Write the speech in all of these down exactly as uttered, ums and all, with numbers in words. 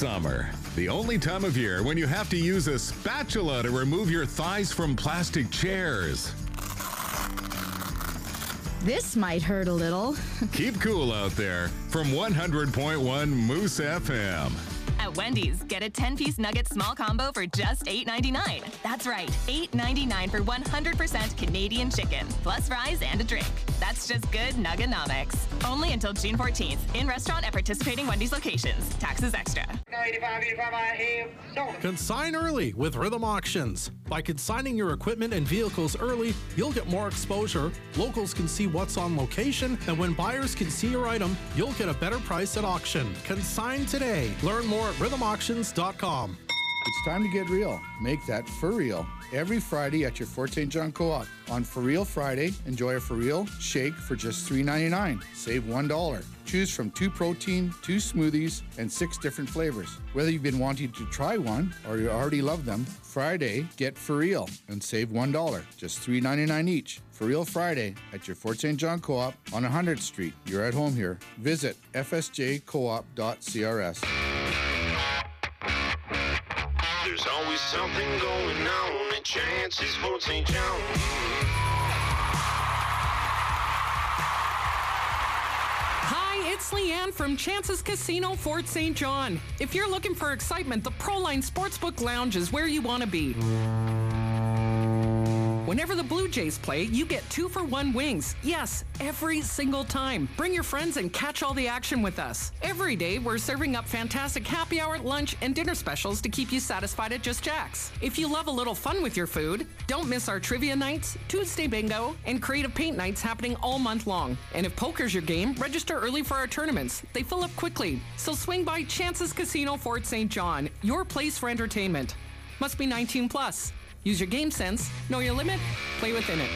Summer, the only time of year when you have to use a spatula to remove your thighs from plastic chairs. This might hurt a little. Keep cool out there from one hundred point one Moose F M. At Wendy's, get a ten-piece nugget small combo for just eight ninety-nine. That's right, eight ninety-nine for one hundred percent Canadian chicken, plus fries and a drink. That's just good Nuggenomics. Only until June fourteenth. In restaurant at participating Wendy's locations. Taxes extra. Consign early with Rhythm Auctions. By consigning your equipment and vehicles early, you'll get more exposure, locals can see what's on location, and when buyers can see your item, you'll get a better price at auction. Consign today. Learn more at rhythm auctions dot com. It's time to get real. Make that for real. Every Friday at your Fort Saint John Co-op. On For Real Friday, enjoy a For Real shake for just three ninety-nine. Save one dollar. Choose from two protein, two smoothies, and six different flavors. Whether you've been wanting to try one or you already love them, Friday, get For Real and save one dollar. Just three ninety-nine each. For Real Friday at your Fort Saint John Co-op on one hundredth Street. You're at home here. Visit f s j co op dot c r s. There's always something going on at Chance's Fort Saint John. Hi, it's Leanne from Chance's Casino, Fort Saint John. If you're looking for excitement, the Proline Sportsbook Lounge is where you want to be. Whenever the Blue Jays play, you get two for one wings. Yes, every single time. Bring your friends and catch all the action with us. Every day, we're serving up fantastic happy hour, lunch, and dinner specials to keep you satisfied at Just Jack's. If you love a little fun with your food, don't miss our trivia nights, Tuesday bingo, and creative paint nights happening all month long. And if poker's your game, register early for our tournaments. They fill up quickly. So swing by Chance's Casino, Fort Saint John, your place for entertainment. Must be nineteen plus. Use your game sense, know your limit, play within it.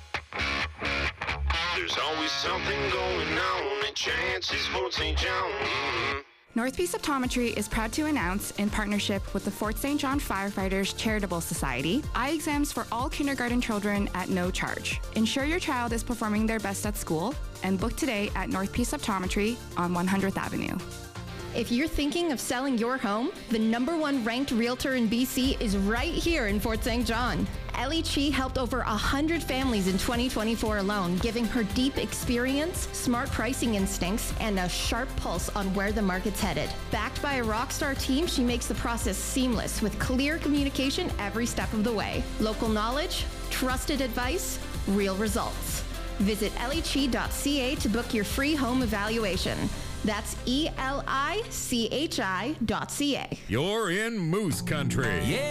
There's always something going on at Chance's Fort Saint John. Mm-hmm. North Peace Optometry is proud to announce, in partnership with the Fort Saint John Firefighters Charitable Society, eye exams for all kindergarten children at no charge. Ensure your child is performing their best at school and book today at North Peace Optometry on one hundredth Avenue. If you're thinking of selling your home, the number one ranked realtor in B C is right here in Fort Saint John. Ellie Chi helped over one hundred families in twenty twenty-four alone, giving her deep experience, smart pricing instincts, and a sharp pulse on where the market's headed. Backed by a rock star team, she makes the process seamless with clear communication every step of the way. Local knowledge, trusted advice, real results. Visit ellie chi dot c a to book your free home evaluation. That's E L I C H I dot C A. You're in Moose Country. Yeah.